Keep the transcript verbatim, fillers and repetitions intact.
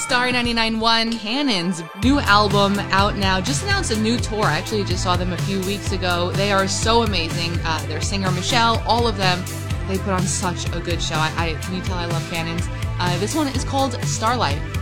Starry ninety-nine point one, Cannon's new album out now. Just announced a new tour. I actually just saw them a few weeks ago. They are so amazing. Uh, their singer Michelle, all of them, they put on such a good show. I, I Can you tell I love Cannons? Uh, this one is called Starlight.